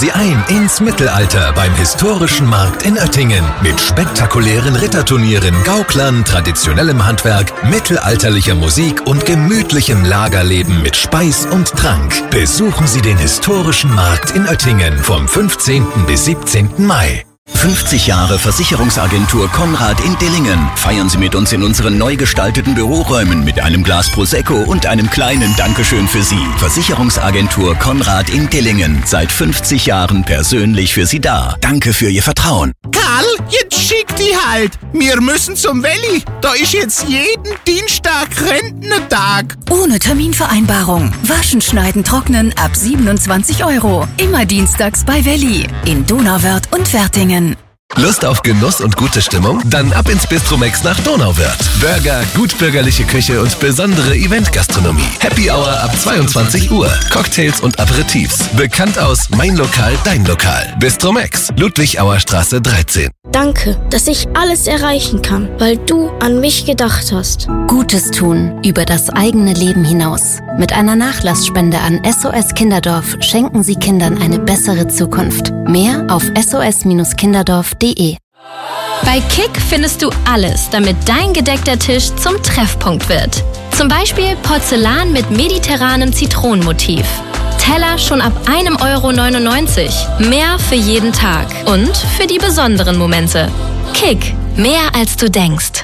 Sie ein ins Mittelalter beim historischen Markt in Oettingen mit spektakulären Ritterturnieren, Gauklern, traditionellem Handwerk, mittelalterlicher Musik und gemütlichem Lagerleben mit Speis und Trank. Besuchen Sie den historischen Markt in Oettingen vom 15. bis 17. Mai. 50 Jahre Versicherungsagentur Konrad in Dillingen. Feiern Sie mit uns in unseren neu gestalteten Büroräumen mit einem Glas Prosecco und einem kleinen Dankeschön für Sie. Versicherungsagentur Konrad in Dillingen. Seit 50 Jahren persönlich für Sie da. Danke für Ihr Vertrauen. Karl, jetzt schick die halt. Wir müssen zum Welli. Da ist jetzt jeden Dienstag Rentnertag. Ohne Terminvereinbarung. Waschen, schneiden, trocknen ab 27 €. Immer dienstags bei Welli. In Donauwörth und Wertingen. Lust auf Genuss und gute Stimmung? Dann ab ins Bistromex nach Donauwörth. Burger, gutbürgerliche Küche und besondere Eventgastronomie. Happy Hour ab 22 Uhr. Cocktails und Aperitifs. Bekannt aus Mein Lokal, Dein Lokal. Bistromex, Ludwigauerstraße 13. Danke, dass ich alles erreichen kann, weil du an mich gedacht hast. Gutes tun über das eigene Leben hinaus. Mit einer Nachlassspende an SOS Kinderdorf schenken Sie Kindern eine bessere Zukunft. Mehr auf sos-kinderdorf.de. Bei Kick findest du alles, damit dein gedeckter Tisch zum Treffpunkt wird. Zum Beispiel Porzellan mit mediterranem Zitronenmotiv. Teller schon ab 1,99 €. Mehr für jeden Tag und für die besonderen Momente. Kick, mehr als du denkst.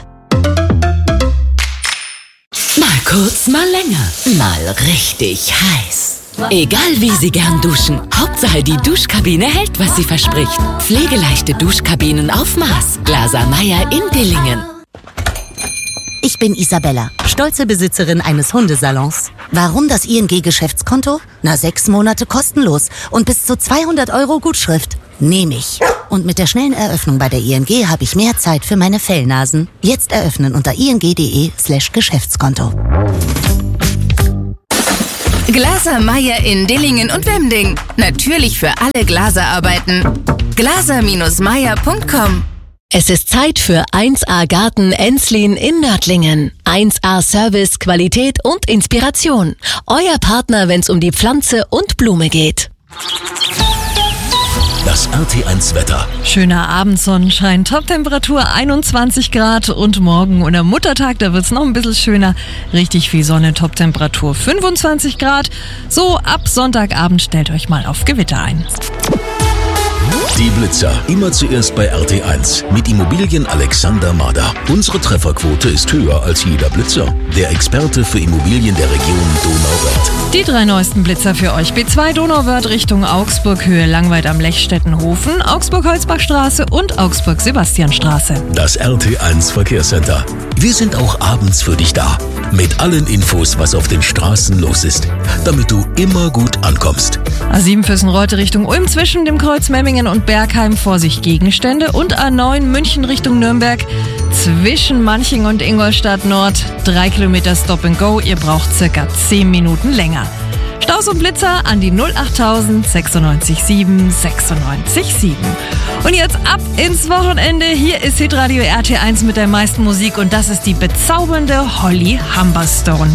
Mal kurz, mal länger, mal richtig heiß. Egal wie Sie gern duschen, Hauptsache die Duschkabine hält, was sie verspricht. Pflegeleichte Duschkabinen auf Maß. Glaser Meyer in Dillingen. Ich bin Isabella, stolze Besitzerin eines Hundesalons. Warum das ING-Geschäftskonto? 6 Monate kostenlos und bis zu 200 € Gutschrift. Nehme ich. Und mit der schnellen Eröffnung bei der ING habe ich mehr Zeit für meine Fellnasen. Jetzt eröffnen unter ing.de/Geschäftskonto. Glaser Meyer in Dillingen und Wemding. Natürlich für alle Glaserarbeiten. glaser-meyer.com. Es ist Zeit für 1A Garten Enslin in Nördlingen. 1A Service, Qualität und Inspiration. Euer Partner, wenn es um die Pflanze und Blume geht. Das RT1 Wetter. Schöner Abendsonnenschein, Toptemperatur 21 Grad und morgen oder Muttertag, da wird's noch ein bisschen schöner. Richtig viel Sonne, Toptemperatur 25 Grad. So, ab Sonntagabend stellt euch mal auf Gewitter ein. Die Blitzer. Immer zuerst bei RT1 mit Immobilien Alexander Mader. Unsere Trefferquote ist höher als jeder Blitzer. Der Experte für Immobilien der Region Donauwörth. Die 3 neuesten Blitzer für euch. B2 Donauwörth Richtung Augsburg, Höhe Langweid am Lechstettenhofen, Augsburg-Holzbachstraße und Augsburg-Sebastianstraße. Das RT1 Verkehrscenter. Wir sind auch abends für dich da. Mit allen Infos, was auf den Straßen los ist. Damit du immer gut ankommst. A7 Füssen-Reute Richtung Ulm zwischen dem Kreuz Memmingen und Bergheim, Vorsicht Gegenstände. Und A9 München Richtung Nürnberg zwischen Manching und Ingolstadt Nord. 3 Kilometer Stop and Go. Ihr braucht circa 10 Minuten länger. Staus und Blitzer an die 08000 96 7 96 7. Und jetzt ab ins Wochenende. Hier ist Hitradio RT1 mit der meisten Musik und das ist die bezaubernde Holly Humberstone.